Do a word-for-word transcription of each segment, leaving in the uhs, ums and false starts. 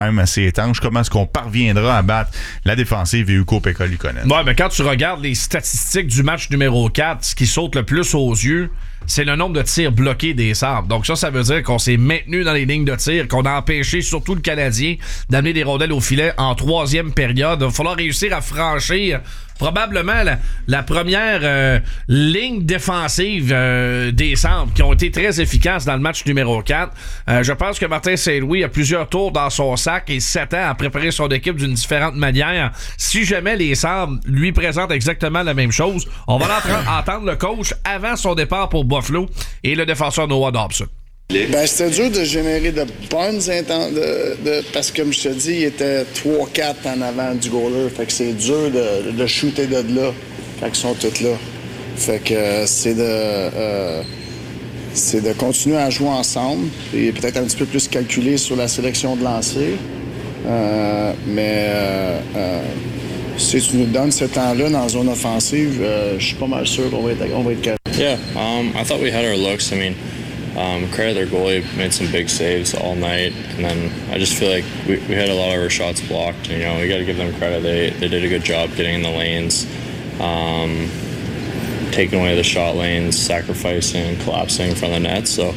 même assez étanche. Comment est-ce qu'on parviendra à battre la défensive et Ukko Pekka Luukkonen? Ouais, mais quand tu regardes les statistiques du match numéro quatre, ce qui saute le plus aux yeux, c'est le nombre de tirs bloqués des Sabres. Donc ça, ça veut dire qu'on s'est maintenu dans les lignes de tir, qu'on a empêché surtout le Canadien d'amener des rondelles au filet en troisième période. Il va falloir réussir à franchir probablement la, la première euh, ligne défensive euh, des Sabres qui ont été très efficaces dans le match numéro quatre. Euh, je pense que Martin Saint-Louis a plusieurs tours dans son sac et s'attend à préparer son équipe d'une différente manière. Si jamais les Sabres lui présentent exactement la même chose, on va entendre le coach avant son départ pour Buffalo et le défenseur Noah Dobson. Ben, c'était dur de générer de bonnes intentions, de, de, parce que comme je te dis, il était trois quatre en avant du goaler. Fait que c'est dur de, de shooter de là quand ils sont tous là. Fait que euh, c'est de euh, c'est de continuer à jouer ensemble et peut-être un petit peu plus calculer sur la sélection de lancer. Euh, mais euh, euh, si tu nous donnes ce temps-là dans la zone offensive, euh, je suis pas mal sûr qu'on va être, on va être capable. Yeah, um, I thought we had our looks. I mean, Um, credit their goalie, made some big saves all night, and then I just feel like we, we had a lot of our shots blocked. And, you know, we got to give them credit. They they did a good job getting in the lanes, um, taking away the shot lanes, sacrificing, collapsing from the net. So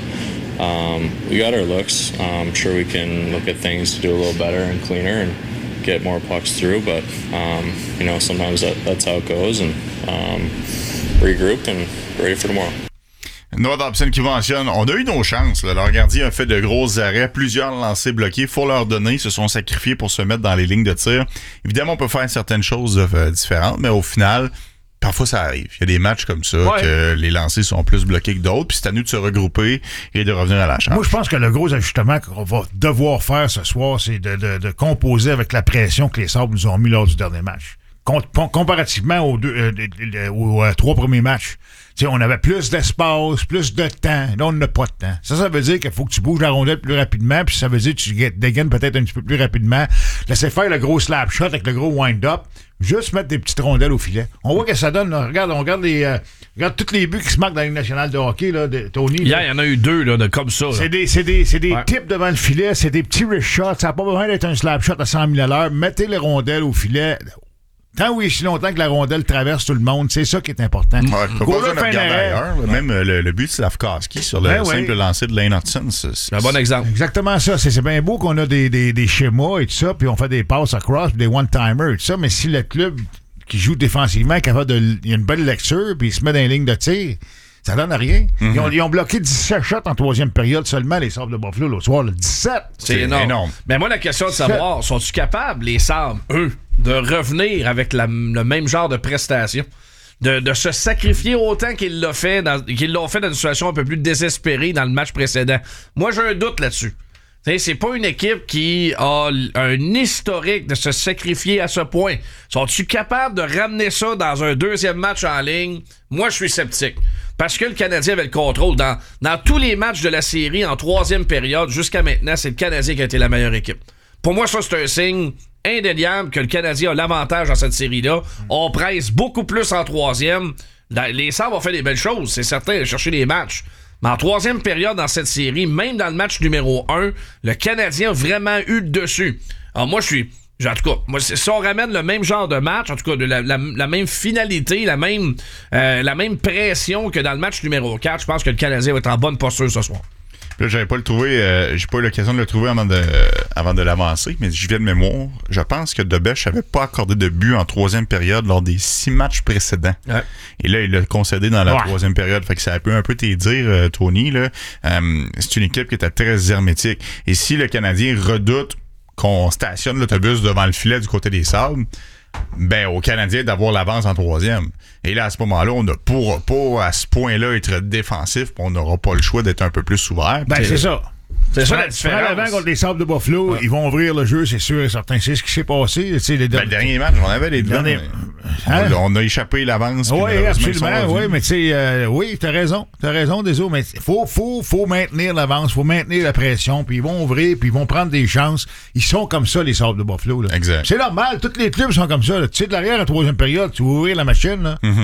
um, we got our looks. Um, I'm sure we can look at things to do a little better and cleaner and get more pucks through. But um, you know, sometimes that, that's how it goes. And um, regrouped and ready for tomorrow. Noah Dobson qui mentionne, on a eu nos chances. Là. Leur gardien a fait de gros arrêts, plusieurs lancers bloqués. Faut leur donner, ils se sont sacrifiés pour se mettre dans les lignes de tir. Évidemment, on peut faire certaines choses euh, différentes, mais au final, parfois ça arrive. Il y a des matchs comme ça ouais. que les lancers sont plus bloqués que d'autres, puis c'est à nous de se regrouper et de revenir à la charge. Moi, je pense que le gros ajustement qu'on va devoir faire ce soir, c'est de, de, de composer avec la pression que les Sabres nous ont mis lors du dernier match. Com- comparativement aux, deux, euh, aux euh, trois premiers matchs. T'sais, on avait plus d'espace, plus de temps. Là, on n'a pas de temps. Ça, ça veut dire qu'il faut que tu bouges la rondelle plus rapidement, puis ça veut dire que tu dégaines peut-être un petit peu plus rapidement. Laissez faire le gros slap shot avec le gros wind-up. Juste mettre des petites rondelles au filet. On voit que ça donne. Là. Regarde, on regarde les, euh, regarde tous les buts qui se marquent dans la Ligue nationale de hockey, là, de Tony. Hier, il y en a eu deux, là, de comme ça. Là. C'est des, c'est des, c'est des ouais. tips devant le filet, c'est des petits wrist shots. Ça n'a pas besoin d'être un slap shot à cent mille à l'heure. Mettez les rondelles au filet. Tant ou si longtemps que la rondelle traverse tout le monde, c'est ça qui est important. Ouais, pas besoin de regarder ailleurs. Ouais. Même le, le but de Slavkovski sur le ben simple oui. lancer de Lane Hudson, c'est, c'est un bon exemple. Exactement ça. C'est, c'est bien beau qu'on a des, des, des schémas et tout ça, puis on fait des passes across, puis des one-timers et tout ça, mais si le club qui joue défensivement est capable de... Il y a une belle lecture, puis il se met dans les lignes de tir, ça donne rien. Mm-hmm. Ils, ont, ils ont bloqué dix-sept shots en troisième période seulement, les Sabres de Buffalo, l'autre soir. Là, dix-sept! C'est, c'est énorme. énorme. Mais moi, la question de savoir, sont-ils capables, les Sabres, eux, de revenir avec la, le même genre de prestation? De, de se sacrifier autant qu'ils l'ont fait, dans, qu'ils l'ont fait dans une situation un peu plus désespérée dans le match précédent. Moi, j'ai un doute là-dessus. T'sais, c'est pas une équipe qui a un historique de se sacrifier à ce point. Sont-ils capables de ramener ça dans un deuxième match en ligne? Moi, je suis sceptique. Parce que le Canadien avait le contrôle. Dans, dans tous les matchs de la série, en troisième période, jusqu'à maintenant, c'est le Canadien qui a été la meilleure équipe. Pour moi, ça, c'est un signe indéniable que le Canadien a l'avantage dans cette série-là. On presse beaucoup plus en troisième. Les Sabres ont fait des belles choses, c'est certain, de chercher les matchs. Mais en troisième période dans cette série, même dans le match numéro un, le Canadien a vraiment eu le dessus. Alors moi, je suis... En tout cas, moi, si on ramène le même genre de match, en tout cas, de la, la, la même finalité, la même, euh, la même pression que dans le match numéro quatre, je pense que le Canadien va être en bonne posture ce soir. Là, j'avais pas le trouvé, euh, j'ai pas eu l'occasion de le trouver avant de, euh, avant de l'avancer, mais je viens de mémoire. Je pense que Debèche n'avait pas accordé de but en troisième période lors des six matchs précédents. Ouais. Et là, il l'a concédé dans la ouais. troisième période. Fait que ça peut un peu t'aider dire, euh, Tony, là. Euh, c'est une équipe qui était très hermétique. Et si le Canadien redoute qu'on stationne l'autobus devant le filet du côté des Sabres, ben au Canadien d'avoir l'avance en troisième. Et là, à ce moment-là, on ne pourra pas à ce point-là être défensif, puis on n'aura pas le choix d'être un peu plus ouvert. Ben c'est, c'est ça. C'est ça la différence. Avant contre les Sabres de Buffalo, ouais. ils vont ouvrir le jeu, c'est sûr et certain. C'est ce qui s'est passé. Tu sais, les ben, le dernier match, on avait les deux. Derniers... Hein? On, on a échappé l'avance. Oui, absolument. Oui, mais tu sais, euh, oui, t'as raison. T'as raison, désolé, mais il faut, faut, faut maintenir l'avance, faut maintenir la pression, puis ils vont ouvrir, puis ils vont prendre des chances. Ils sont comme ça, les Sabres de Buffalo. Là. Exact. C'est normal, tous les clubs sont comme ça. Là. Tu sais, de l'arrière à la troisième période, tu vas ouvrir la machine. Là. Mm-hmm.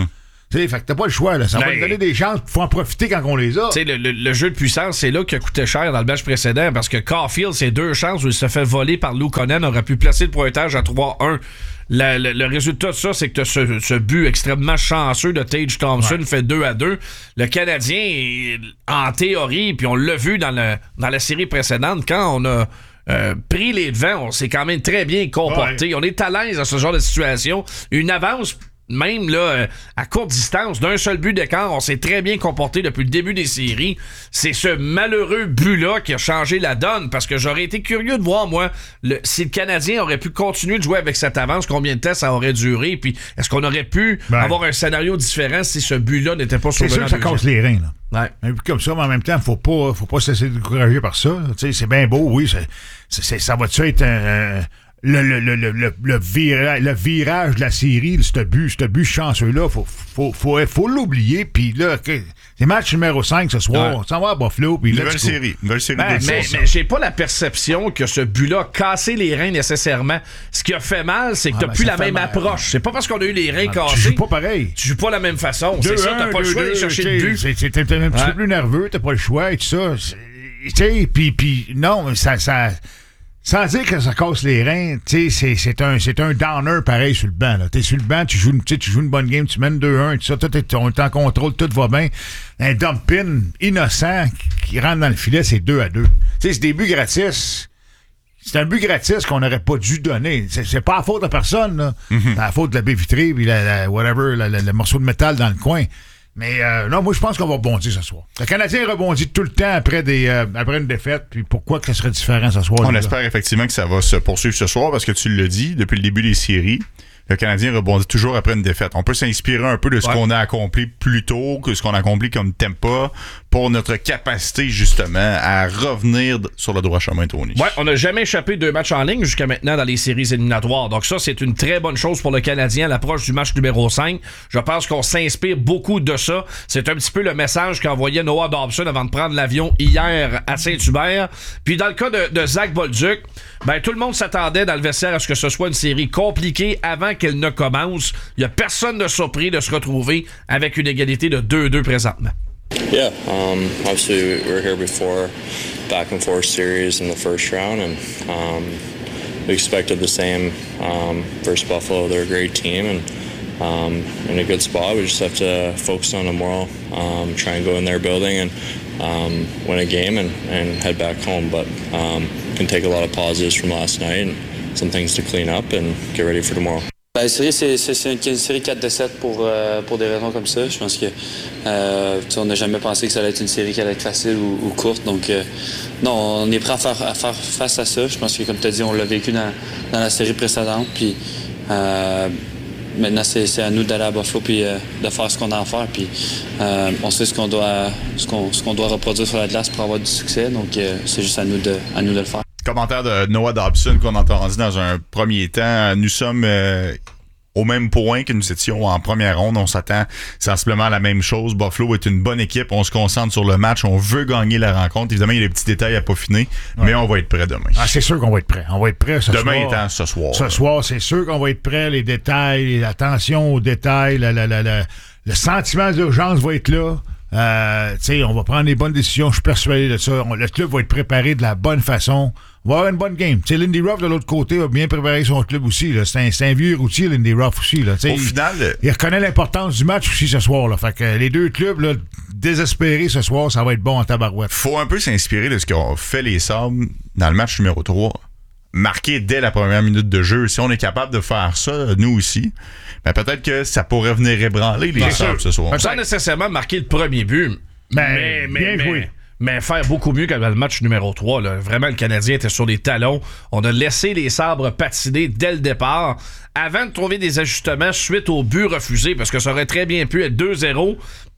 T'sais, fait que t'as pas le choix, là. Ça ben, va te donner des chances, faut en profiter quand on les a. Tu sais, le, le, le jeu de puissance, c'est là qui a coûté cher dans le match précédent parce que Caulfield, c'est deux chances où il se fait voler par Luukkonen, aurait pu placer le pointage à trois un. La, le, le résultat de ça, c'est que tu as ce, ce but extrêmement chanceux de Tage Thompson ouais. fait deux à deux. Le Canadien, en théorie, puis on l'a vu dans, le, dans la série précédente, quand on a euh, pris les devants, on s'est quand même très bien comporté. Ouais. On est à l'aise dans ce genre de situation. Une avance... Même là, à courte distance, d'un seul but d'écart, on s'est très bien comporté depuis le début des séries. C'est ce malheureux but-là qui a changé la donne, parce que j'aurais été curieux de voir, moi, le, si le Canadien aurait pu continuer de jouer avec cette avance, combien de temps ça aurait duré, puis est-ce qu'on aurait pu ben, avoir un scénario différent si ce but-là n'était pas survenu. C'est sûr que ça casse les reins, là. Ouais. Un but comme ça, mais en même temps, faut pas, faut pas se laisser décourager par ça. C'est bien beau, oui, c'est, c'est, ça va-tu être un... un Le, le, le, le, le, le, virage, le virage de la série, ce but, ce but chanceux-là, faut, faut, faut, faut l'oublier. Puis là, okay, c'est match numéro cinq ce soir. Ouais. Ça va à Buffalo. Puis nouvelle série. Nouvelle série ben, mais, mais j'ai pas la perception que ce but-là a cassé les reins nécessairement. Ce qui a fait mal, c'est que ah, t'as ben, plus la même mal. approche. C'est pas parce qu'on a eu les reins ah, cassés. Tu joues pas pareil. Tu joues pas la même façon. C'est ça, t'as pas le choix d'aller chercher le but. C'est, c'est, t'es un petit ouais. peu plus nerveux, t'as pas le choix et tout ça. Tu sais, puis, puis non, ça... ça sans dire que ça casse les reins, tu sais, c'est, c'est, un, c'est un downer pareil sur le banc. Là. T'es sur le banc, tu joues, tu joues une bonne game, tu mènes deux un, tout ça, tout est, on est en contrôle, tout va bien. Un dump-in innocent qui, qui rentre dans le filet, c'est deux à deux. Tu sais, c'est des buts gratis. C'est un but gratis qu'on n'aurait pas dû donner. C'est, c'est pas la faute de personne, là. Mm-hmm. C'est la faute de la baie vitrée, puis la, la, whatever, la, la, le morceau de métal dans le coin. Mais euh, non, moi, je pense qu'on va rebondir ce soir. Le Canadien rebondit tout le temps après, des, euh, après une défaite. Puis pourquoi que ça serait différent ce soir? On là, espère là. effectivement que ça va se poursuivre ce soir parce que tu l'as dit, depuis le début des séries, le Canadien rebondit toujours après une défaite. On peut s'inspirer un peu de ce ouais. qu'on a accompli plus tôt, que ce qu'on a accompli comme Tampa, pour notre capacité, justement, à revenir sur le droit chemin, Tony. Ouais, on n'a jamais échappé deux matchs en ligne jusqu'à maintenant dans les séries éliminatoires. Donc ça, c'est une très bonne chose pour le Canadien à l'approche du match numéro cinq. Je pense qu'on s'inspire beaucoup de ça. C'est un petit peu le message qu'envoyait Noah Dobson avant de prendre l'avion hier à Saint-Hubert. Puis dans le cas de, de Zach Bolduc, ben tout le monde s'attendait dans le vestiaire à ce que ce soit une série compliquée avant qu'elle ne commence. Il n'y a personne de surpris de se retrouver avec une égalité de deux deux présentement. Yeah, um, obviously we were here before, back and forth series in the first round, and um, we expected the same um, versus Buffalo. They're a great team and um, in a good spot. We just have to focus on tomorrow, um, try and go in their building and um, win a game and, and head back home. But um, can take a lot of positives from last night and some things to clean up and get ready for tomorrow. La série, c'est, c'est, c'est une série quatre sept pour, euh, pour des raisons comme ça. Je pense que euh, on n'a jamais pensé que ça allait être une série qui allait être facile ou, ou courte. Donc, euh, non, on est prêt à faire, à faire face à ça. Je pense que, comme tu as dit, on l'a vécu dans, dans la série précédente. Puis, euh, maintenant, c'est, c'est à nous d'aller à Buffalo puis euh, de faire ce qu'on a à faire. Puis, euh, on sait ce qu'on doit, ce qu'on, ce qu'on doit reproduire sur la glace pour avoir du succès. Donc, euh, c'est juste à nous de, à nous de le faire. Commentaire de Noah Dobson qu'on a entendu dans un premier temps. Nous sommes euh, au même point que nous étions en première ronde. On s'attend sensiblement à la même chose. Buffalo est une bonne équipe. On se concentre sur le match. On veut gagner la rencontre. Évidemment, il y a des petits détails à peaufiner, ouais. mais on va être prêt demain. Ah, c'est sûr qu'on va être prêt. On va être prêt ce demain soir. Demain étant ce soir. Ce là. soir, c'est sûr qu'on va être prêt. Les détails, l'attention aux détails, la, la, la, la, le sentiment d'urgence va être là. Euh, on va prendre les bonnes décisions, je suis persuadé de ça. On, le club va être préparé de la bonne façon. On va avoir une bonne game. T'sais, Lindy Ruff, de l'autre côté, a bien préparé son club aussi. Là. C'est, un, c'est un vieux routier, Lindy Ruff aussi. Là. Au il, final... Il reconnaît l'importance du match aussi ce soir. Là. Fait que les deux clubs, là, désespérés ce soir, ça va être bon en tabarouette. Faut un peu s'inspirer de ce qu'ont fait les Sabres dans le match numéro trois. Marqué dès la première minute de jeu. Si on est capable de faire ça, nous aussi, ben peut-être que ça pourrait venir ébranler les Sabres ce soir. Sans nécessairement marquer le premier but, mais, mais, mais, mais, mais faire beaucoup mieux que dans le match numéro trois. Là. Vraiment, le Canadien était sur les talons. On a laissé les Sabres patiner dès le départ avant de trouver des ajustements suite au but refusé, parce que ça aurait très bien pu être deux zéro.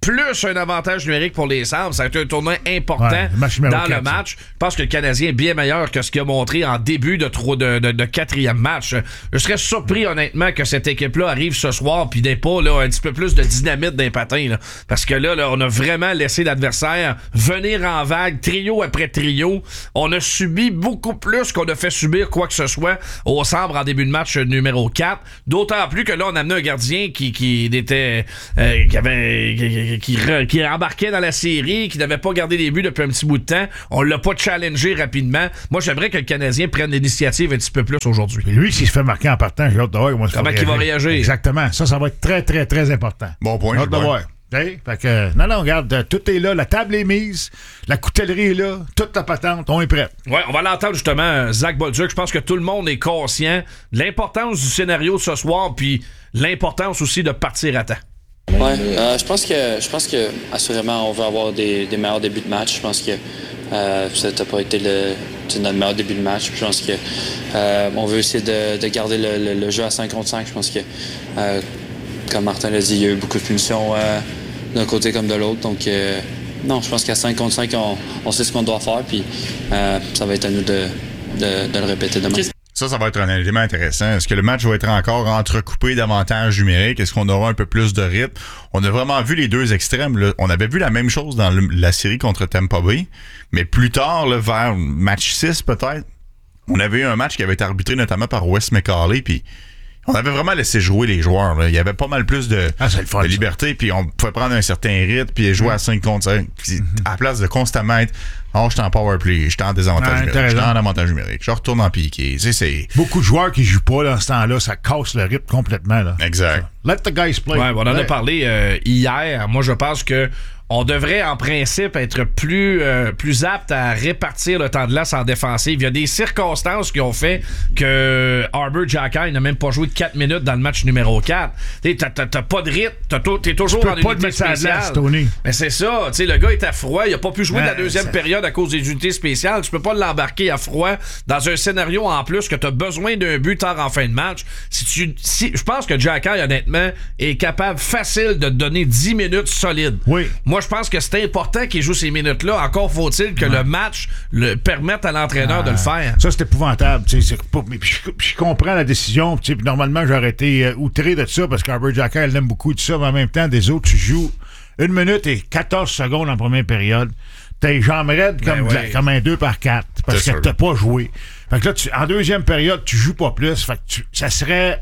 plus un avantage numérique pour les Sabres. Ça a été un tournoi important ouais, le dans quatre, le match. Je pense que le Canadien est bien meilleur que ce qu'il a montré en début de, trop de, de, de quatrième match. Je serais surpris, honnêtement, que cette équipe-là arrive ce soir puis n'ait pas là, un petit peu plus de dynamite dans les patins. Là. Parce que là, là, on a vraiment laissé l'adversaire venir en vague, trio après trio. On a subi beaucoup plus qu'on a fait subir quoi que ce soit au Sabres en début de match numéro quatre. D'autant plus que là, on a amené un gardien qui, qui était euh, qui avait qui, qui, qui embarquait dans la série, qui n'avait pas gardé les buts depuis un petit bout de temps. On l'a pas challengé rapidement. Moi, j'aimerais que le Canadien prenne l'initiative un petit peu plus aujourd'hui. Et lui, s'il se fait marquer en partant, j'ai hâte de voir comment Comment il va réagir. Exactement. Ça, ça va être très, très, très important. Bon point. J'ai hâte de voir. Hey, fait que, non, non, regarde, tout est là, la table est mise, la coutellerie est là, toute la patente, on est prêt. Ouais, on va l'entendre justement, Zach Bolduc. Je pense que tout le monde est conscient de l'importance du scénario ce soir, puis l'importance aussi de partir à temps. Ouais, euh, je pense que je pense que assurément on va avoir des, des meilleurs débuts de match. Je pense que euh, ça n'a pas été le, notre meilleur début de match. Je pense que euh, on veut essayer de, de garder le, le, le jeu à cinq contre cinq. Je pense que euh, comme Martin l'a dit, il y a eu beaucoup de punitions euh, d'un côté comme de l'autre. Donc euh, non, je pense qu'à cinq contre cinq, on, on sait ce qu'on doit faire. Puis euh, ça va être à nous de, de, de le répéter demain. Ça, ça va être un élément intéressant. Est-ce que le match va être encore entrecoupé d'avantages numériques? Est-ce qu'on aura un peu plus de rythme? On a vraiment vu les deux extrêmes. Là. On avait vu la même chose dans le, la série contre Tampa Bay, mais plus tard, là, vers match six peut-être, on avait eu un match qui avait été arbitré notamment par Wes McCauley, puis on avait vraiment laissé jouer les joueurs. Là. Il y avait pas mal plus de, ah, c'est le fun, de liberté, puis on pouvait prendre un certain rythme, puis jouer mmh. à cinq contre cinq. Puis mmh. à la place de constamment être « Oh, je suis en powerplay, je suis en désavantage ouais, numérique, je suis en avantage numérique, je retourne en piqué. » Tu sais, c'est... Beaucoup de joueurs qui jouent pas dans ce temps-là, ça casse le rythme complètement. Là. Exact. Let the guys play. Ouais, on en a parlé euh, hier. Moi, je pense que on devrait, en principe, être plus, euh, plus apte à répartir le temps de glace en défensive. Il y a des circonstances qui ont fait que Arber Xhekaj n'a même pas joué quatre minutes dans le match numéro quatre. T'sais, t'as, t'as, t'as pas de rythme, t'as, t'es toujours en unité spéciale. Mais c'est ça, t'sais, le gars est à froid, il a pas pu jouer ouais, la deuxième ça... période à cause des unités spéciales. Tu peux pas l'embarquer à froid dans un scénario en plus que t'as besoin d'un but tard en fin de match. Si tu, si, je pense que Xhekaj, honnêtement, est capable facile de te donner dix minutes solides. Oui. Moi, je pense que c'est important qu'il joue ces minutes-là. Encore faut-il que ouais. le match le permette à l'entraîneur ah, de le faire. Ça, c'est épouvantable. C'est pas, mais je, je comprends la décision. Normalement, j'aurais été euh, outré de ça parce qu'Arber Xhekaj, elle aime beaucoup de ça. Mais en même temps, des autres, tu joues une minute et quatorze secondes en première période. T'as les jambes raides comme, ben ouais. comme un deux par quatre parce c'est que sûr. T'as pas joué. Fait que là, tu, en deuxième période, tu joues pas plus. Fait que tu, ça serait...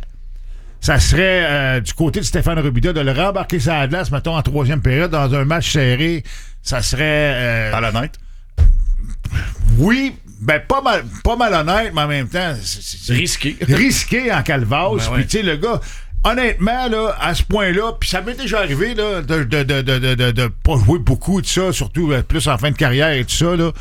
Ça serait euh, du côté de Stéphane Robida de le rembarquer sur la glace, mettons, en troisième période, dans un match serré. Ça serait... Euh, malhonnête? Oui, ben pas mal, pas malhonnête, mais en même temps... C'est, c'est risqué. Risqué en calvasse. Ben puis tu sais, le gars... Honnêtement, là, à ce point-là, puis ça m'est déjà arrivé là, de, de, de, de, de, de, de pas jouer beaucoup de ça, surtout euh, plus en fin de carrière et tout ça, là.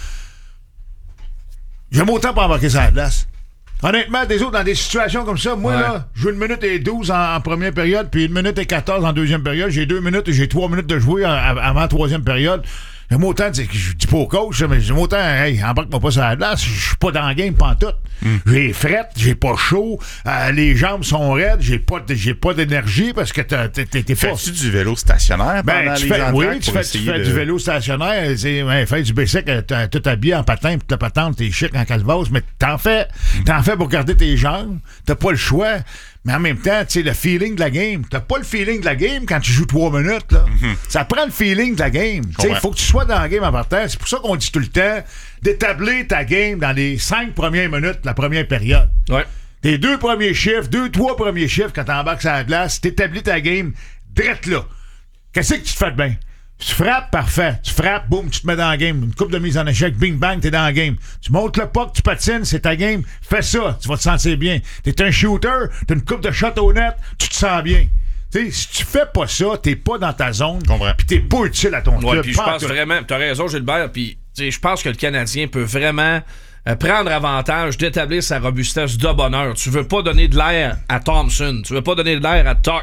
J'aime autant pas embarquer sur la glace. Honnêtement, des autres, dans des situations comme ça, moi, ouais. là, je joue une minute et douze en, en première période, puis une minute et quatorze en deuxième période. J'ai deux minutes et j'ai trois minutes de jouer en, en, avant la troisième période. J'aime autant, je dis pas au coach, mais j'aime autant, hey, embarque-moi pas sur la glace, je suis pas dans le game pantoute. Mm. J'ai frette, j'ai pas chaud, euh, les jambes sont raides, j'ai pas, j'ai pas d'énergie parce que t'es, t'es, t'es pas... Fais-tu du vélo stationnaire ben, pendant tu les fais, oui, tu fais, tu fais de... du vélo stationnaire, c'est, ouais, fais du basic, t'es tout habillé en patin, pis ta patente, t'es chic en calvasse, mais t'en fais, mm. t'en fais pour garder tes jambes, t'as pas le choix. Mais en même temps, tu sais, le feeling de la game. T'as pas le feeling de la game quand tu joues trois minutes, là. Mm-hmm. Ça prend le feeling de la game. Tu sais, il faut que tu sois dans la game en partant. C'est pour ça qu'on dit tout le temps d'établir ta game dans les cinq premières minutes de la première période. Ouais. Tes deux premiers chiffres, deux, trois premiers chiffres quand t'embarques sur la glace, t'établis ta game drette là. Qu'est-ce que tu te fais de bien? Tu frappes, parfait. Tu frappes, boum, tu te mets dans la game. Une coupe de mise en échec, bing, bang, t'es dans la game. Tu montes le puck, tu patines, c'est ta game. Fais ça, tu vas te sentir bien. T'es un shooter, t'as une coupe de shot au net, tu te sens bien. T'sais, si tu fais pas ça, t'es pas dans ta zone, pis t'es pas utile à ton ouais, club. Puis je pense vraiment, t'as raison, Gilbert, puis je pense que le Canadien peut vraiment euh, prendre avantage d'établir sa robustesse de bonheur. Tu veux pas donner de l'air à Thompson, tu veux pas donner de l'air à Tuck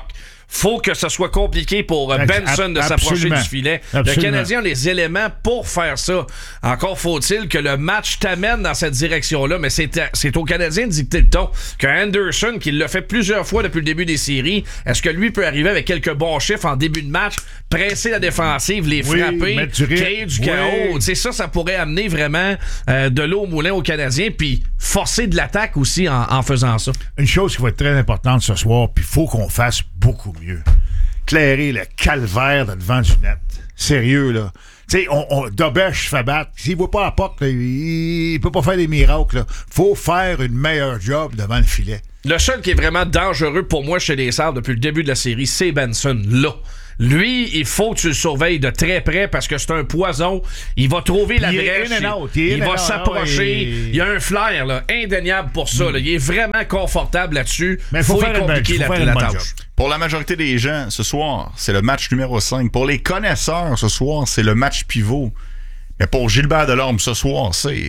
faut que ce soit compliqué pour euh, Benson de s'approcher du filet. Absolument. Le Canadien a les éléments pour faire ça. Encore faut-il que le match t'amène dans cette direction-là, mais c'est, c'est au Canadien de dicter le ton. Que Anderson, qui l'a fait plusieurs fois depuis le début des séries, est-ce que lui peut arriver avec quelques bons chiffres en début de match, presser la défensive, les oui, frapper, du créer du oui. chaos? C'est ça, ça pourrait amener vraiment euh, de l'eau au moulin aux Canadiens, puis forcer de l'attaque aussi en, en faisant ça. Une chose qui va être très importante ce soir, puis il faut qu'on fasse beaucoup mieux. Clairer le calvaire de devant du net. Sérieux, là. Tu sais, on, on, Dobech fait battre. S'il ne voit pas la porte, là, il ne peut pas faire des miracles. Là. Faut faire une meilleure job devant le filet. Le seul qui est vraiment dangereux pour moi chez les Sabres depuis le début de la série, c'est Benson, là. Lui, il faut que tu le surveilles de très près parce que c'est un poison. Il va trouver la brèche. Il, il, il va out, s'approcher. Et... Il y a un flair là, indéniable pour ça. Mm. Là. Il est vraiment confortable là-dessus. Mais il faut, faut faire compliquer faut la, faire la tâche. Job. Pour la majorité des gens, ce soir, c'est le match numéro cinq. Pour les connaisseurs, ce soir, c'est le match pivot. Mais pour Gilbert Delorme, ce soir, c'est...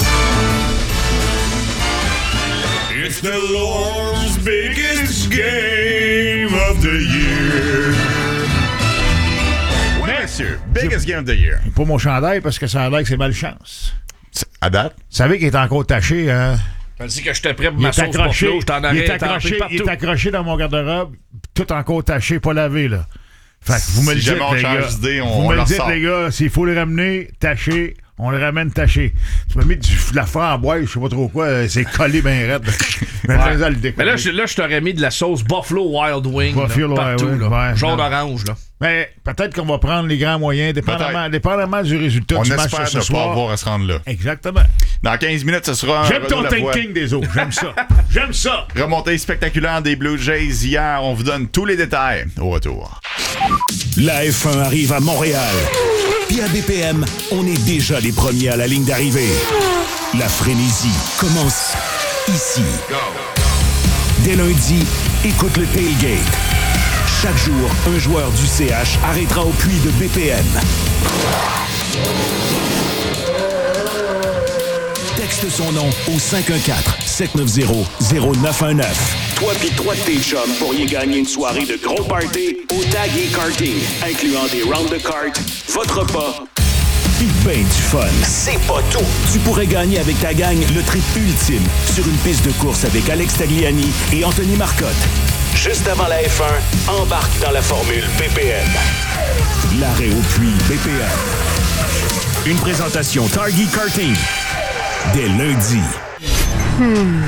It's the Lord's biggest game of the year. Oui, monsieur. Biggest game of the year. Pas mon chandail parce que ça a l'air que c'est malchance. À date? Vous savez qu'il est encore taché, hein? T'as dit que j'étais prêt pour ma sauce buffalo, je t'en il est accroché, il est accroché dans mon garde-robe, tout encore taché, pas lavé, là. Fait que vous me si le dites, les gars. Idée, on, vous on me le dites, sort. les gars, s'il faut le ramener taché, on le ramène taché. Tu m'as mis du, de la framboise, je sais pas trop quoi, c'est collé bien raide. Mais, ouais. Mais là, je, là, je t'aurais mis de la sauce Buffalo Wild Wing Buffalo là, partout, Wild là. Ouais, jaune-orange, là. Mais peut-être qu'on va prendre les grands moyens, dépendamment, dépendamment du résultat on du match espère ce ne soir. pas avoir à se rendre là. Exactement. Dans quinze minutes, ce sera... J'aime ton thinking des autres. J'aime ça. J'aime ça. Remontée spectaculaire des Blue Jays hier. On vous donne tous les détails au retour. La F un arrive à Montréal. Puis à B P M, on est déjà les premiers à la ligne d'arrivée. La frénésie commence ici. Go. Dès lundi, écoute le tailgate. Chaque jour, un joueur du C H arrêtera au puits de B P M. Texte son nom au cinq un quatre, sept neuf zéro, zéro neuf un neuf. Toi pis trois de tes chums pourriez gagner une soirée de gros party au Tag et Karting, incluant des rounds de kart, votre repas, pis ben du fun. C'est pas tout! Tu pourrais gagner avec ta gang le trip ultime sur une piste de course avec Alex Tagliani et Anthony Marcotte. Juste avant la F un, embarque dans la formule B P M. L'arrêt au puits B P M. Une présentation Target Karting. Dès lundi. Hmm.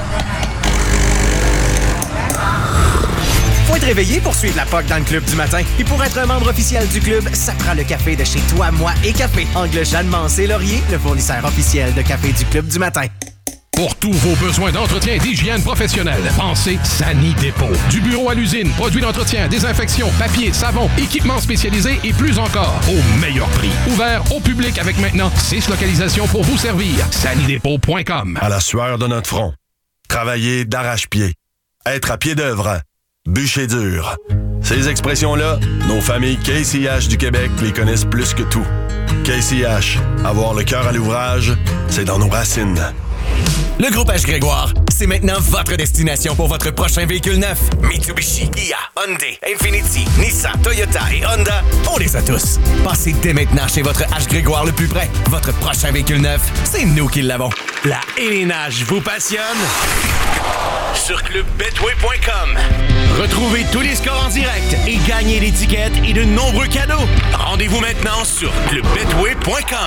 Faut être réveillé pour suivre la P O C dans le club du matin. Et pour être un membre officiel du club, ça prend le café de chez Toi, Moi et Café. Angle Jeanne Mancé Laurier, le fournisseur officiel de café du club du matin. Pour tous vos besoins d'entretien et d'hygiène professionnelle, pensez Sani Dépôt. Du bureau à l'usine, produits d'entretien, désinfection, papier, savon, équipements spécialisés et plus encore, au meilleur prix. Ouvert au public avec maintenant six localisations pour vous servir. sani dépôt point com. À la sueur de notre front, travailler d'arrache-pied, être à pied d'œuvre, bûcher dur. Ces expressions-là, nos familles K C H du Québec les connaissent plus que tout. K C H, avoir le cœur à l'ouvrage, c'est dans nos racines. Le groupe H. Grégoire, c'est maintenant votre destination pour votre prochain véhicule neuf. Mitsubishi, Kia, Hyundai, Infiniti, Nissan, Toyota et Honda, on les a tous. Passez dès maintenant chez votre H. Grégoire le plus près. Votre prochain véhicule neuf, c'est nous qui l'avons. La hélinage vous passionne? Sur club betway point com. Retrouvez tous les scores en direct et gagnez des tickets et de nombreux cadeaux. Rendez-vous maintenant sur club betway point com.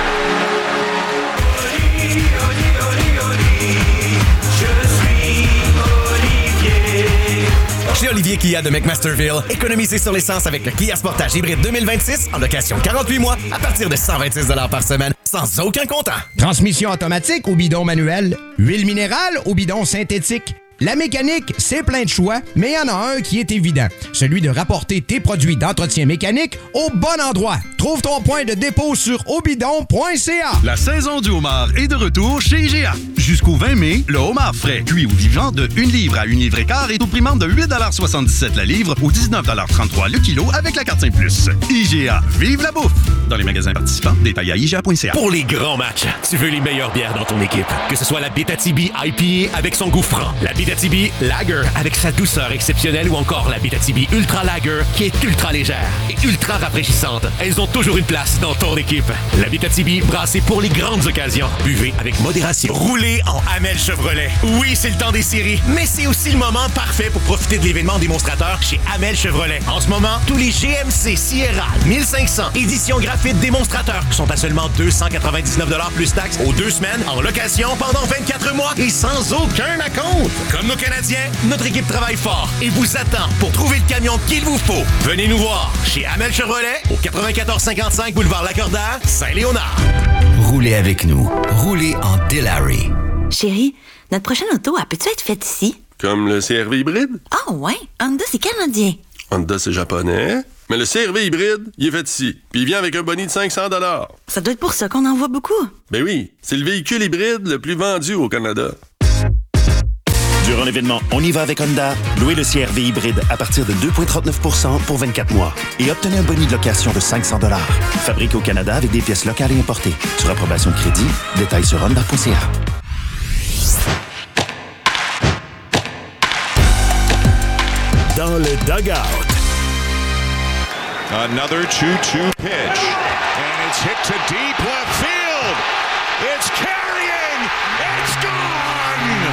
Chez Olivier Kia de McMasterville, économisez sur l'essence avec le Kia Sportage hybride deux mille vingt-six en location quarante-huit mois à partir de cent vingt-six dollars par semaine, sans aucun comptant. Transmission automatique ou bidon manuel, huile minérale ou bidon synthétique. La mécanique, c'est plein de choix, mais il y en a un qui est évident. Celui de rapporter tes produits d'entretien mécanique au bon endroit. Trouve ton point de dépôt sur obidon point c a. La saison du homard est de retour chez I G A. Jusqu'au vingt mai, le homard frais, cuit ou vivant de une livre à une livre et quart est au prix de huit soixante-dix-sept la livre ou dix-neuf trente-trois le kilo avec la carte cinq plus. I G A, vive la bouffe! Dans les magasins participants, détails à I G A point c a. Pour les grands matchs, tu veux les meilleures bières dans ton équipe. Que ce soit la Beta T B I P A avec son goût franc, la Beta L'Abitibi Lager avec sa douceur exceptionnelle ou encore l'Abitibi Ultra Lager qui est ultra légère et ultra rafraîchissante. Elles ont toujours une place dans ton équipe. L'Abitibi brassée pour les grandes occasions. Buvez avec modération. Roulez en Hamel Chevrolet. Oui, c'est le temps des séries, mais c'est aussi le moment parfait pour profiter de l'événement démonstrateur chez Hamel Chevrolet. En ce moment, tous les G M C Sierra mille cinq cents édition graphite démonstrateur sont à seulement deux cent quatre-vingt-dix-neuf dollars plus taxes aux deux semaines en location pendant vingt-quatre mois et sans aucun acompte. Comme nos Canadiens, notre équipe travaille fort et vous attend pour trouver le camion qu'il vous faut. Venez nous voir chez Hamel Chevrolet au quatre-vingt-quatorze cinquante-cinq boulevard Lacordaire, Saint-Léonard. Roulez avec nous. Roulez en Delary. Chérie, notre prochaine auto, elle peut-tu être faite ici? Comme le C R V hybride? Ah oh, ouais, Honda, c'est canadien. Honda, c'est japonais. Mais le C R V hybride, il est fait ici. Puis il vient avec un boni de cinq cents dollars. Ça doit être pour ça qu'on en voit beaucoup. Ben oui, c'est le véhicule hybride le plus vendu au Canada. Durant l'événement On y va avec Honda, louez le C R V hybride à partir de deux virgule trente-neuf pour cent pour vingt-quatre mois et obtenez un boni de location de cinq cents dollars. Fabriqué au Canada avec des pièces locales et importées. Sur approbation de crédit, détails sur honda point c a. Dans le dugout. Another two two pitch. And it's hit to deep left field. It's carrying. It's gone.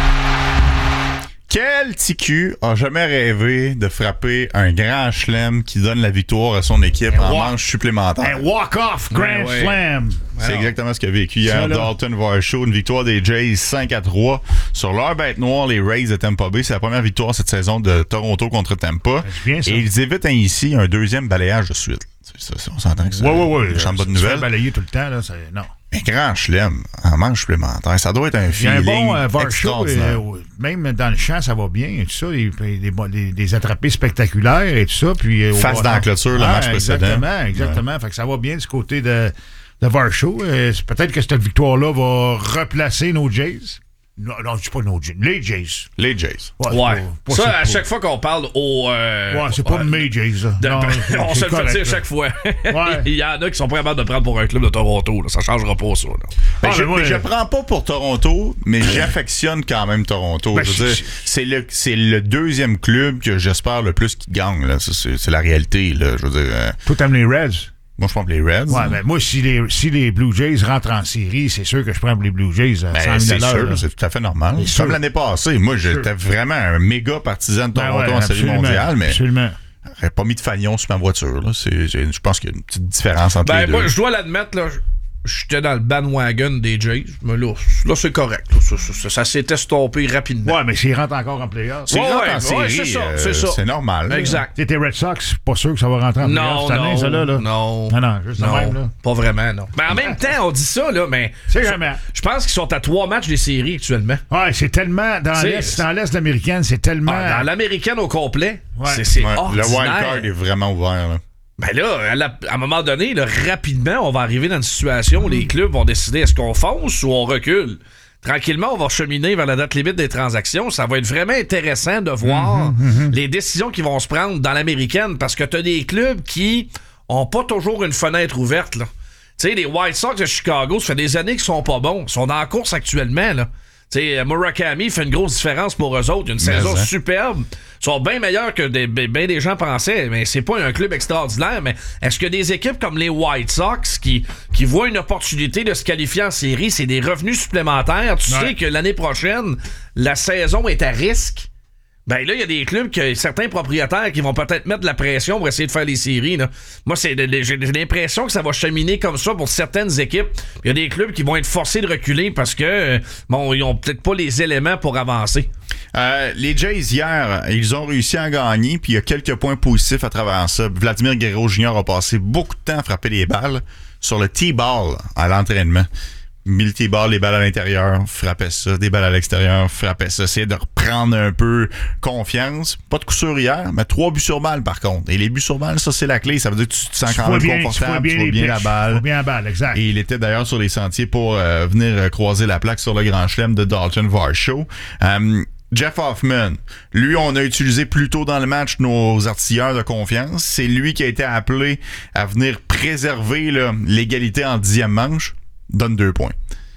Quel T Q a jamais rêvé de frapper un grand chelem qui donne la victoire à son équipe un en walk, manche supplémentaire? Un walk-off grand ouais, slam. C'est alors, exactement ce qu'il a vécu hier. Dalton Varsho, une victoire des Jays cinq à trois. Sur leur bête noire, les Rays de Tampa Bay, c'est la première victoire cette saison de Toronto contre Tampa. Bien, et ils évitent ici un deuxième balayage de suite. Ça, on s'entend que c'est ouais, ouais, ouais. une bonne nouvelle. Balayer tout le temps, là, c'est... non. Un grand chelem en manche supplémentaire, ça doit être un feeling un bon, euh, extraordinaire. Euh, même dans le champ, ça va bien et tout ça, des, des, des, des attrapés spectaculaires et tout ça. Puis, euh, face dans la clôture, le ah, match précédent. Exactement, exactement. Ouais. Fait que ça va bien du côté de, de Varsho. Euh, peut-être que cette victoire-là va replacer nos Jays. Non, non, je dis pas nos Jays. Les Jays. Les Jays. Ouais. ouais. Pas, pas ça, à chaque fois qu'on parle au. Euh, ouais, c'est pas euh, mes Jays. De, non, on se le fait dire chaque fois. Ouais. Il y en a qui sont pas capables de prendre pour un club de Toronto. Là. Ça changera pas, ça. Là. Ben, ah, je, ouais, je prends pas pour Toronto, mais j'affectionne quand même Toronto. Ben, je veux dire, c'est le, c'est le deuxième club que j'espère le plus qui gagne. Là. Ça, c'est, c'est la réalité. Là. Je veux dire. Euh... Toi, t'aimes les Reds? Moi, je prends les Reds. Ouais, ben moi, si les, si les Blue Jays rentrent en série, c'est sûr que je prends les Blue Jays à ben, cent mille c'est sûr, c'est tout à fait normal. C'est Comme sûr. L'année passée. Moi, j'étais vraiment un méga partisan de Toronto ben ouais, en série mondiale, mais absolument. J'aurais pas mis de fanion sur ma voiture. Là. C'est, je pense qu'il y a une petite différence entre ben, les deux. Ben, moi, je dois l'admettre, là. J'étais dans le bandwagon des Jays, mais là, là c'est correct. Là, ça, ça, ça s'est estompé rapidement. Ouais, mais s'ils rentrent encore en playoff. S'ils ouais, rentrent ouais, en série, ouais, c'est, ça, euh, c'est ça. C'est normal. Exact. Tu tes Red Sox, pas sûr que ça va rentrer en playoff cette année, ça là, là. Non. Non, non, juste non, même, là. Pas vraiment, non. Mais en même temps, on dit ça, là, mais. C'est jamais. Je pense qu'ils sont à trois matchs des séries actuellement. Ouais, c'est tellement. Dans c'est, l'Est, dans l'Est américaine, c'est tellement. Ah, dans l'américaine au complet, ouais. c'est, c'est ouais. ordinaire. Le wild card est vraiment ouvert, là. Ben là, à, la, à un moment donné, là, rapidement, on va arriver dans une situation où les clubs vont décider est-ce qu'on fonce ou on recule. Tranquillement, on va cheminer vers la date limite des transactions. Ça va être vraiment intéressant de voir mm-hmm, mm-hmm. les décisions qui vont se prendre dans l'américaine parce que t'as des clubs qui ont pas toujours une fenêtre ouverte. Tu sais, les White Sox de Chicago, ça fait des années qu'ils sont pas bons. Ils sont dans la course actuellement, là. T'sais, Murakami fait une grosse différence pour eux autres. Une mais saison hein. superbe. Ils sont bien meilleurs que des, bien des gens pensaient. Mais c'est pas un club extraordinaire. Mais est-ce que des équipes comme les White Sox qui, qui voient une opportunité de se qualifier en série, c'est des revenus supplémentaires? Tu ouais. sais que l'année prochaine, la saison est à risque. Ben là, il y a des clubs, que certains propriétaires qui vont peut-être mettre de la pression pour essayer de faire les séries. Là. Moi, c'est, j'ai l'impression que ça va cheminer comme ça pour certaines équipes. Il y a des clubs qui vont être forcés de reculer parce que bon, ils ont peut-être pas les éléments pour avancer. Euh, les Jays, hier, ils ont réussi à gagner, puis il y a quelques points positifs à travers ça. Vladimir Guerrero Junior a passé beaucoup de temps à frapper les balles sur le T-ball à l'entraînement. Mille T-ball, les balles à l'intérieur, frappait ça, des balles à l'extérieur, frappait ça. Essayait de reprendre un peu confiance. Pas de coup sûr hier, mais trois buts sur balle par contre. Et les buts sur balle, ça c'est la clé. Ça veut dire que tu te sens tu quand même bien, confortable, tu vois bien, bien la balle. Tu bien la balle, exact. Et il était d'ailleurs sur les sentiers pour euh, venir euh, croiser la plaque sur le grand chelem de Dalton Varsho. Um, Jeff Hoffman, lui, on a utilisé plus tôt dans le match nos artilleurs de confiance. C'est lui qui a été appelé à venir préserver là, l'égalité en dixième manche. Donne deux points.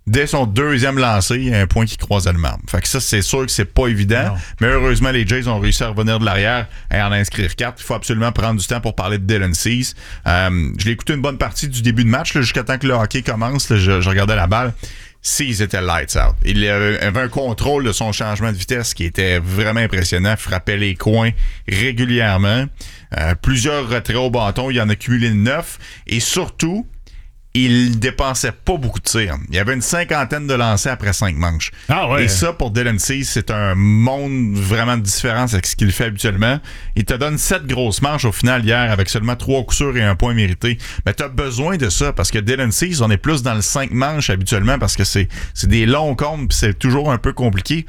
dès son deuxième lancé, il y a un point qui croisait le marbre. Fait que ça, c'est sûr que c'est pas évident. Non. Mais heureusement, les Jays ont réussi à revenir de l'arrière et en inscrire quatre. Il faut absolument prendre du temps pour parler de Dylan Cease. Euh, je l'ai écouté une bonne partie du début de match, là, jusqu'à temps que le hockey commence. Là, je, je regardais la balle. Cease était lights out. Il avait un contrôle de son changement de vitesse qui était vraiment impressionnant. Il frappait les coins régulièrement. Euh, plusieurs retraits au bâton. Il en a cumulé neuf. Et surtout, il dépensait pas beaucoup de tirs. Il y avait une cinquantaine de lancers après cinq manches. Ah ouais. Et ça, pour Dylan Cease, c'est un monde vraiment de différence avec ce qu'il fait habituellement. Il te donne sept grosses manches au final hier avec seulement trois coups sûrs et un point mérité. Mais tu as besoin de ça parce que Dylan Cease, on est plus dans le cinq manches habituellement parce que c'est, c'est des longs comptes puis c'est toujours un peu compliqué.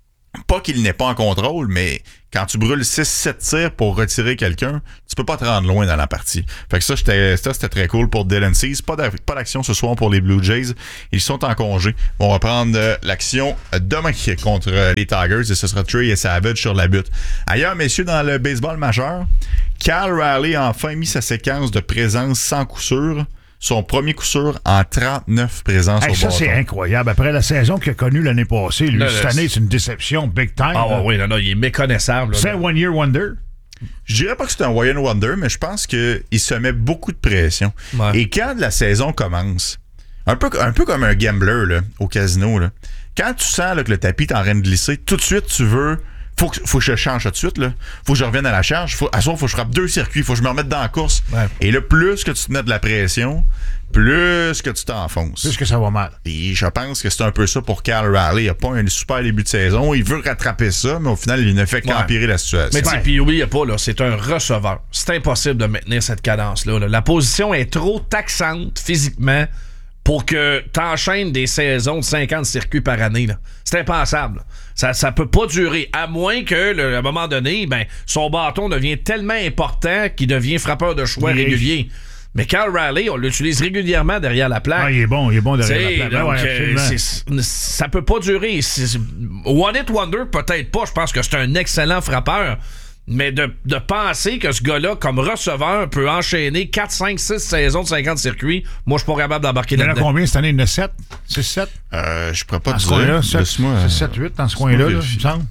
Pas qu'il n'est pas en contrôle, mais quand tu brûles six sept tirs pour retirer quelqu'un, tu peux pas te rendre loin dans la partie. Fait que ça, c'était, ça c'était très cool pour Dylan Cease. Pas, pas d'action ce soir pour les Blue Jays. Ils sont en congé. On va prendre euh, l'action demain contre euh, les Tigers et ce sera Trey et Savage sur la butte. Ailleurs, messieurs, dans le baseball majeur, Cal Raleigh a enfin mis sa séquence de présence sans coup sûr. Son premier coup sûr en trente-neuf présences hey, au ça, bâton. Ça, c'est incroyable. Après la saison qu'il a connue l'année passée, lui, là, cette là, année, c'est une déception big time. Ah ouais, oui, non, non, il est méconnaissable. Là, c'est un one-year wonder? Je dirais pas que c'est un one-year wonder, mais je pense qu'il se met beaucoup de pression. Ouais. Et quand la saison commence, un peu, un peu comme un gambler là, au casino, là, quand tu sens là, que le tapis est en train de glisser, tout de suite, tu veux... Faut que, faut que je change tout de suite. Là. Faut que je revienne à la charge. Faut, à soir, faut que je frappe deux circuits. Faut que je me remette dans la course. Ouais. Et là, plus que tu te mets de la pression, plus que tu t'enfonces. Plus que ça va mal. Et je pense que c'est un peu ça pour Cal Raleigh. Il n'a pas un super début de saison. Il veut rattraper ça, mais au final, il ne fait qu'empirer ouais. la situation. Mais puis oubliez pas, là, c'est un receveur. C'est impossible de maintenir cette cadence-là. Là. La position est trop taxante physiquement pour que tu enchaînes des saisons de cinquante circuits par année. Là. C'est impensable. Ça, ça peut pas durer, à moins que, le, à un moment donné, ben, son bâton devient tellement important qu'il devient frappeur de choix oui. régulier. Mais Cal Raleigh, on l'utilise régulièrement derrière la plaque. Ah, il est bon, il est bon derrière T'sais, la plaque. Donc, ouais, euh, c'est, ça peut pas durer. C'est, one hit wonder, peut-être pas. Je pense que c'est un excellent frappeur. Mais de, de penser que ce gars-là, comme receveur, peut enchaîner quatre, cinq, six saisons de cinquante circuits, moi, je suis pas capable d'embarquer là-dedans. Il y en a combien cette année? Il y en a sept? six sept? Euh, je pourrais pas dans te ce coin-là, dire. six sept huit dans ce coin-là, là, il me semble.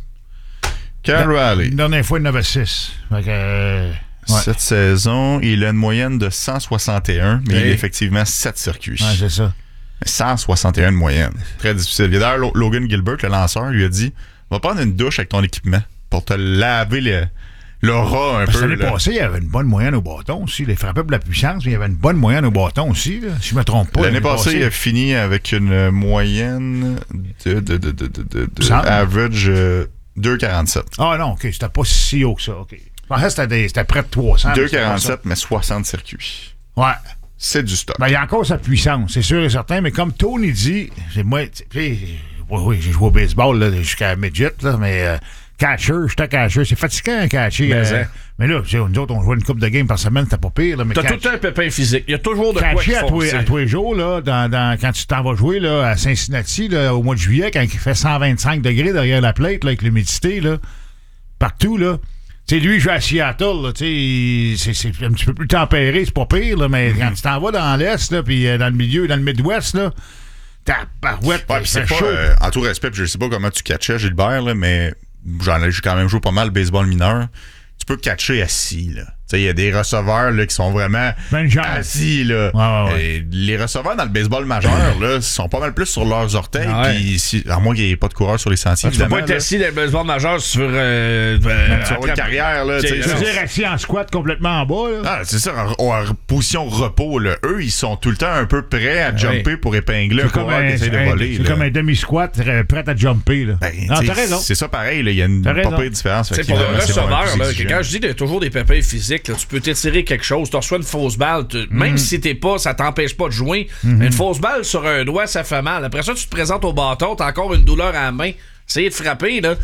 Cal Raleigh. La dernière fois, il y en avait six. Fait que, euh, ouais. Cette saison, il a une moyenne de cent soixante et un, mais hey. il a effectivement sept circuits. Ouais, c'est ça. cent soixante et un de moyenne. Très difficile. Il y a d'ailleurs Logan Gilbert, le lanceur, lui a dit « Va prendre une douche avec ton équipement pour te laver le... l'aura un Parce peu. » L'année passée, il y avait une bonne moyenne au bâton aussi. Il frappait pour la puissance, mais il y avait une bonne moyenne au bâton aussi, là, si je me trompe pas. L'année, l'année passée, passée, il a fini avec une moyenne de, de, de, de, de, de, de average euh, deux quarante-sept. Ah non, OK, c'était pas si haut que ça. OK. Je pensais que c'était, des, c'était près de trois cents. deux quarante-sept, mais soixante circuits. Ouais. C'est du stock. Ben, il y a encore sa puissance, c'est sûr et certain, mais comme Tony dit, c'est moi, oui, oui, j'ai joué au baseball là, jusqu'à midget, là, mais euh, catcher, j'étais catcher, c'est fatigant un catcher. Mais, euh, mais là, nous autres, on jouait une coupe de game par semaine, c'était pas pire. Là, mais t'as catch, tout un pépin physique. Il y a toujours de catcher quoi qu'il à, faut, tous, à tous les jours, là, dans, dans, quand tu t'en vas jouer là, à Cincinnati là, au mois de juillet, quand il fait cent vingt-cinq degrés derrière la plate, là, avec l'humidité, là, partout, là. Tu sais, lui, il joue à Seattle, là, c'est, c'est un petit peu plus tempéré, c'est pas pire, là, mais mm-hmm. quand tu t'en vas dans l'Est, là, puis dans le milieu, dans le Midwest, là, ta parouette, ouais, c'est chaud. Euh, en tout respect, je sais pas comment tu catchais, Gilbert, là, mais j'en ai, j'ai quand même joué pas mal le baseball mineur. Tu peux catcher assis, là. Il y a des receveurs là, qui sont vraiment assis. Là. Ouais, ouais, ouais. Et les receveurs dans le baseball majeur là, sont pas mal plus sur leurs orteils. Ah ouais. Pis si, à moins qu'il n'y ait pas de coureur sur les sentiers. Ah, tu peux pas être assis dans le baseball majeur sur euh, ben, tu vas une carrière. Là, tu veux dire assis en squat complètement en bas. Là. Ah, c'est ça, en, en position repos. Là. Eux, ils sont tout le temps un peu prêts à jumper ouais. pour épingler c'est un coureur qui essaie de voler. C'est là. Comme un demi-squat prêt à jumper. Là. Ben, non, t'as raison. C'est ça pareil. Il y a une pas pire différence. Pour le receveur, quand je dis qu'il y a toujours des pépins physiques, tu peux t'étirer quelque chose, tu reçois une fausse balle, tu, mm-hmm. même si t'es pas, ça t'empêche pas de jouer, mm-hmm. une fausse balle sur un doigt, ça fait mal. Après ça, tu te présentes au bâton, t'as encore une douleur à la main. Essayez de frapper, là.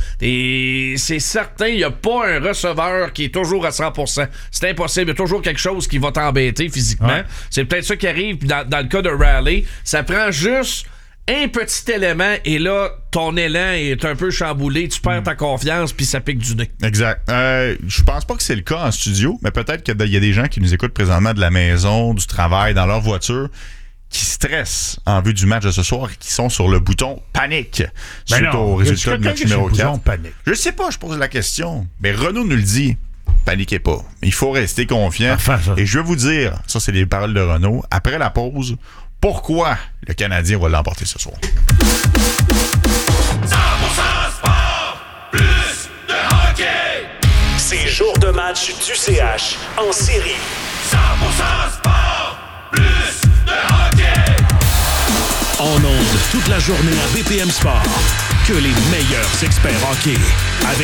Et c'est certain, il n'y a pas un receveur qui est toujours à cent pour cent. C'est impossible. Il y a toujours quelque chose qui va t'embêter physiquement. Ouais. C'est peut-être ça qui arrive dans, dans le cas de Raleigh. Ça prend juste un petit élément et là, ton élan est un peu chamboulé, tu perds ta confiance puis ça pique du nez. Exact. Euh, je pense pas que c'est le cas en studio, mais peut-être qu'il y a des gens qui nous écoutent présentement de la maison, du travail, dans leur voiture. qui stressent en vue du match de ce soir et qui sont sur le bouton panique Ben suite non, au résultat de match numéro quatre. Panique. Je sais pas, je pose la question. Mais Renaud nous le dit. Paniquez pas. Il faut rester confiant. Enfin, et je vais vous dire, ça c'est les paroles de Renaud, après la pause, pourquoi le Canadien va l'emporter ce soir. cent pour cent sport, plus de hockey. C'est jour de match du C H en série. cent pour cent sport, plus de hockey. En ondes toute la journée à B P M Sport. Que les meilleurs experts hockey. Avec